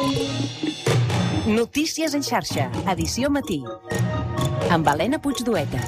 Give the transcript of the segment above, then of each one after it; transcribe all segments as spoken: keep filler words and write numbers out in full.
Notícies en xarxa, edició matí, amb Helena Puigdueta.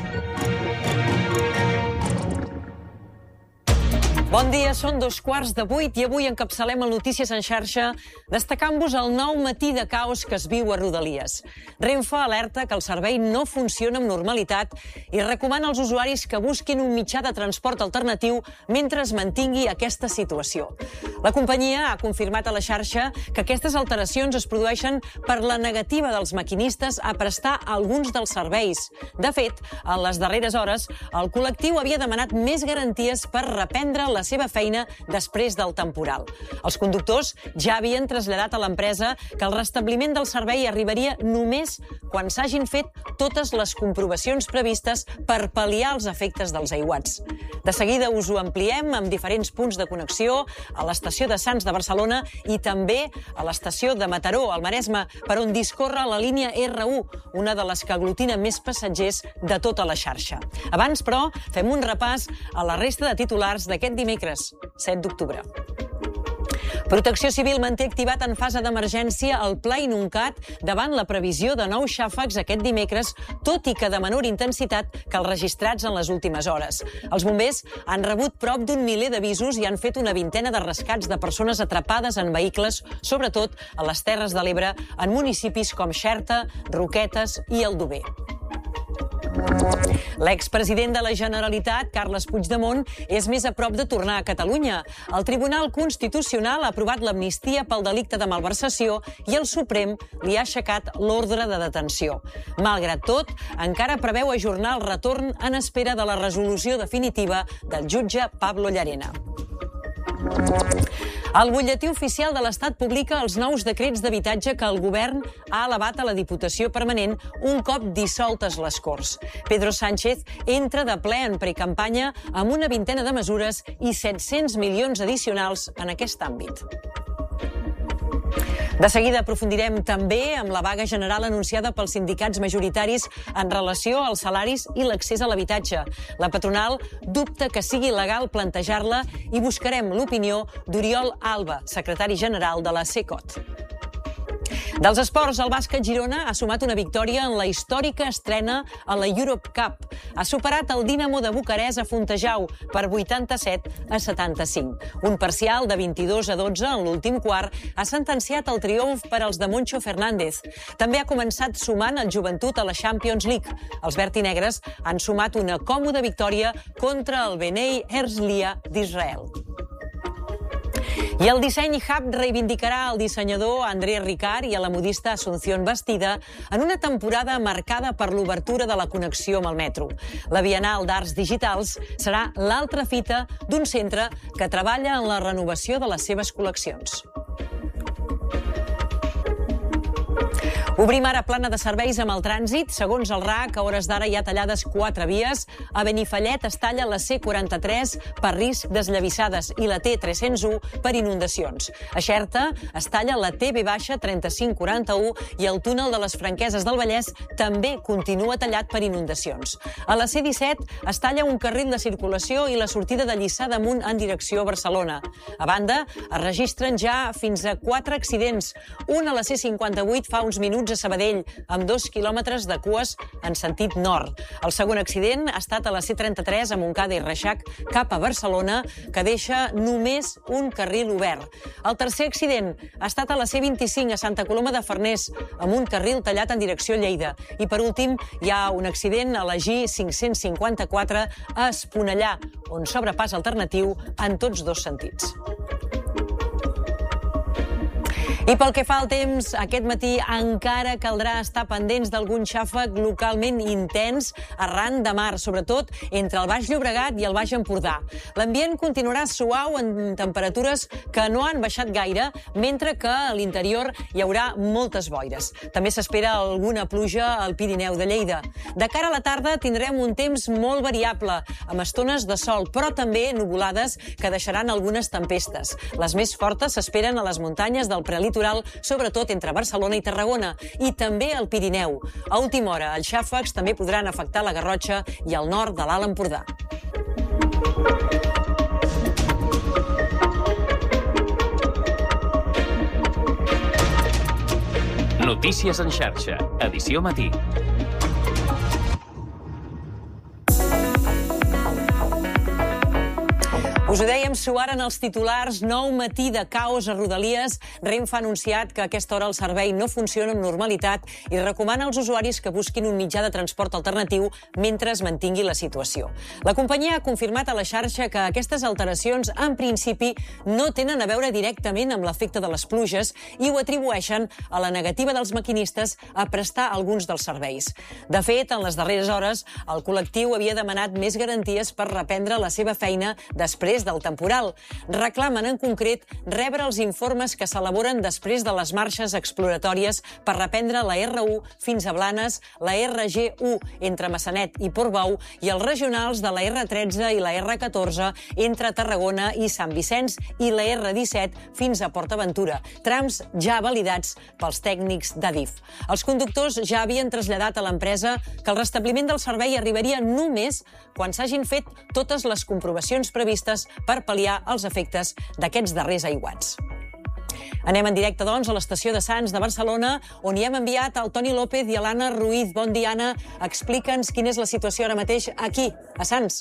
Bon dia, són dos quarts de vuit i avui encapçalem el Notícies en xarxa destacant-vos el nou matí de caos que es viu a Rodalies. Renfe alerta que el servei no funciona amb normalitat i recomana als usuaris que busquin un mitjà de transport alternatiu mentre es mantingui aquesta situació. La companyia ha confirmat a la xarxa que aquestes alteracions es produeixen per la negativa dels maquinistes a prestar alguns dels serveis. De fet, en les darreres hores, el col·lectiu havia demanat més garanties per reprendre la seva feina després del temporal. Els conductors ja havien traslladat a l'empresa que el restabliment del servei arribaria només quan s'hagin fet totes les comprovacions previstes per pal·liar els efectes dels aiguats. De seguida us ho ampliem amb diferents punts de connexió a l'estació de Sants de Barcelona i també a l'estació de Mataró, al Maresme, per on discorre la línia erre u, una de les que aglutina més passatgers de tota la xarxa. Abans, però, fem un repàs a la resta de titulars d'aquest dimecres, set d'octubre. Protecció Civil manté activat en fase d'emergència el Pla Inuncat davant la previsió de nous xàfecs aquest dimecres, tot i que de menor intensitat que els registrats en les últimes hores. Els bombers han rebut prop d'un miler d'avisos i han fet una vintena de rescats de persones atrapades en vehicles, sobretot a les Terres de l'Ebre, en municipis com Xerta, Roquetes i Aldover. L'expresident de la Generalitat, Carles Puigdemont, és més a prop de tornar a Catalunya. El Tribunal Constitucional ha aprovat l'amnistia pel delicte de malversació i el Suprem li ha aixecat l'ordre de detenció. Malgrat tot, encara preveu ajornar el retorn en espera de la resolució definitiva del jutge Pablo Llarena. El butlletí oficial de l'Estat publica els nous decrets d'habitatge que el govern ha elevat a la Diputació Permanent un cop dissoltes les Corts. Pedro Sánchez entra de ple en precampanya amb una vintena de mesures i set-cents milions addicionals en aquest àmbit. De seguida aprofundirem també amb la vaga general anunciada pels sindicats majoritaris en relació als salaris i l'accés a l'habitatge. La patronal dubta que sigui legal plantejar-la i buscarem l'opinió d'Oriol Alba, secretari general de la CECOT. Dels esports, el bàsquet Girona ha sumat una victòria en la històrica estrena a la Europe Cup. Ha superat el Dinamo de Bucarest a Fontejau per vuitanta-set a setanta-cinc. Un parcial de vint-i-dos a dotze en l'últim quart ha sentenciat el triomf per als de Moncho Fernández. També ha començat sumant el Joventut a la Champions League. Els verd i negres han sumat una còmoda victòria contra el Bnei Herzliya d'Israel. I el Disseny Hub reivindicarà el dissenyador André Ricard i a la modista Asunción Bastida en una temporada marcada per l'obertura de la connexió amb el metro. La Bienal d'Arts Digitals serà l'altra fita d'un centre que treballa en la renovació de les seves col·leccions. Obrim ara plana de serveis amb el trànsit. Segons el R A C, a hores d'ara hi ha tallades quatre vies. A Benifallet es talla la C quaranta-tres per risc d'esllavissades i la T tres-cents u per inundacions. A Xerta es talla la T V trenta-cinc quaranta-u i el túnel de les Franqueses del Vallès també continua tallat per inundacions. A la C disset es talla un carril de circulació i la sortida de Lliçà d'Amunt en direcció a Barcelona. A banda, es registren ja fins a quatre accidents. Un a la C cinquanta-vuit fa uns minuts a Sabadell, amb dos quilòmetres de cues en sentit nord. El segon accident ha estat a la C trenta-tres a Montcada i Reixac cap a Barcelona, que deixa només un carril obert. El tercer accident ha estat a la C vint-i-cinc a Santa Coloma de Farners, amb un carril tallat en direcció a Lleida. I per últim, hi ha un accident a la G cinc-cents cinquanta-quatre a Esponellà, on s'obre pas alternatiu en tots dos sentits. I pel que fa al temps, aquest matí encara caldrà estar pendents d'algun xàfec localment intens arran de mar, sobretot entre el Baix Llobregat i el Baix Empordà. L'ambient continuarà suau en temperatures que no han baixat gaire, mentre que a l'interior hi haurà moltes boires. També s'espera alguna pluja al Pirineu de Lleida. De cara a la tarda tindrem un temps molt variable, amb estones de sol, però també nuvolades que deixaran algunes tempestes. Les més fortes s'esperen a les muntanyes del prelitoral, sobretot entre Barcelona i Tarragona, i també al Pirineu. A última hora, els xàfecs també podran afectar la Garrotxa i el nord de l'Alt Empordà. Notícies en xarxa, edició matí. Us ho dèiem, suar en els titulars, nou matí de caos a Rodalies. Renfe ha anunciat que a aquesta hora el servei no funciona amb normalitat i recomana als usuaris que busquin un mitjà de transport alternatiu mentre es mantingui la situació. La companyia ha confirmat a la xarxa que aquestes alteracions, en principi, no tenen a veure directament amb l'efecte de les pluges i ho atribueixen a la negativa dels maquinistes a prestar alguns dels serveis. De fet, en les darreres hores, el col·lectiu havia demanat més garanties per reprendre la seva feina després del temporal. Reclamen en concret rebre els informes que s'elaboren després de les marxes exploratòries per reprendre la erre u fins a Blanes, la erre ge u entre Massanet i Portbou i els regionals de la erre tretze i la erre catorze entre Tarragona i Sant Vicenç i la erre disset fins a PortAventura, trams ja validats pels tècnics d'Adif. Els conductors ja havien traslladat a l'empresa que el restabliment del servei arribaria només quan s'hagin fet totes les comprovacions previstes per pal·liar els efectes d'aquests darrers aiguats. Anem en directe, doncs, a l'estació de Sants de Barcelona, on hi hem enviat el Toni López i l'Anna Ruiz. Bon dia, Anna. Explica'ns quina és la situació ara mateix aquí, a Sants.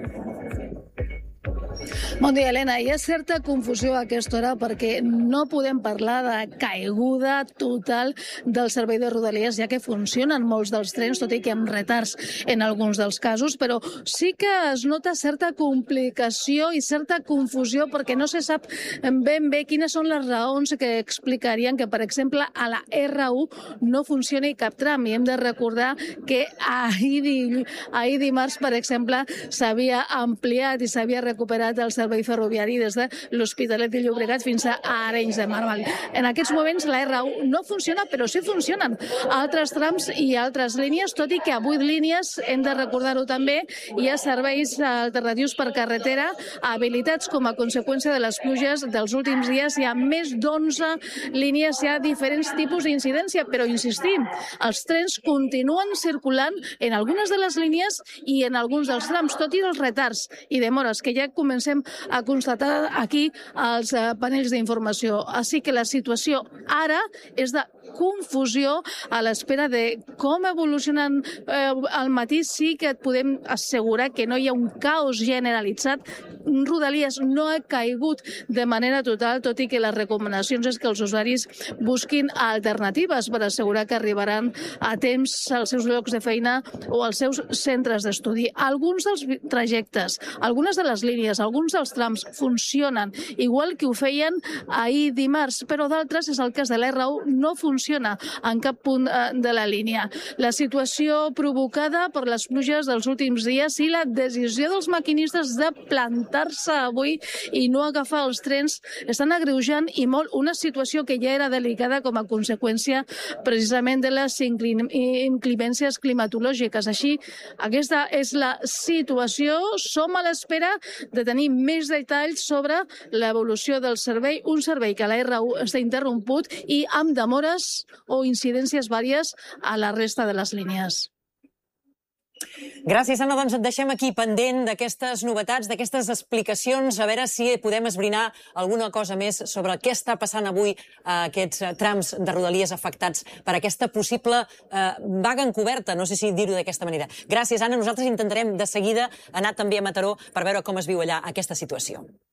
Bon dia, Helena. Hi ha certa confusió a aquesta hora perquè no podem parlar de caiguda total del servei de Rodalies, ja que funcionen molts dels trens, tot i que amb retards en alguns dels casos, però sí que es nota certa complicació i certa confusió perquè no se sap ben bé quines són les raons que explicarien que, per exemple, a la erre u no funcioni cap tram. I hem de recordar que ahir, ahir dimarts, per exemple, s'havia ampliat i s'havia recuperat el servei ferroviari des de l'Hospitalet de Llobregat fins a Arenys de Mar. En aquests moments la erre u no funciona, però sí funcionen altres trams i altres línies, tot i que a vuit línies, hem de recordar-ho també, hi ha serveis alternatius per carretera habilitats com a conseqüència de les pluges dels últims dies. Hi ha més d'onze línies, hi ha diferents tipus d'incidència, però insistim, els trens continuen circulant en algunes de les línies i en alguns dels trams, tot i els retards i demores que ja comencem a constatar aquí als panells d'informació. Així que la situació ara és de confusió a l'espera de com evolucionen eh, al matí. Sí que et podem assegurar que no hi ha un caos generalitzat. Rodalies no ha caigut de manera total, tot i que les recomanacions és que els usuaris busquin alternatives per assegurar que arribaran a temps als seus llocs de feina o als seus centres d'estudi. Alguns dels trajectes, algunes de les línies, alguns dels trams funcionen igual que ho feien ahir dimarts, però d'altres, és el cas de l'erre u, no funciona en cap punt de la línia. La situació provocada per les pluges dels últims dies i la decisió dels maquinistes de plantar-se avui i no agafar els trens estan agreujant i molt una situació que ja era delicada com a conseqüència precisament de les inclemències climatològiques. Així, aquesta és la situació. Som a l'espera de tenir més detalls sobre l'evolució del servei, un servei que a la erre u està interromput i amb demores o incidències vàries a la resta de les línies. Gràcies, Anna. Doncs et deixem aquí pendent d'aquestes novetats, d'aquestes explicacions, a veure si podem esbrinar alguna cosa més sobre què està passant avui a aquests trams de Rodalies afectats per aquesta possible eh, vaga encoberta, no sé si dir-ho d'aquesta manera. Gràcies, Anna. Nosaltres intentarem de seguida anar també a Mataró per veure com es viu allà aquesta situació.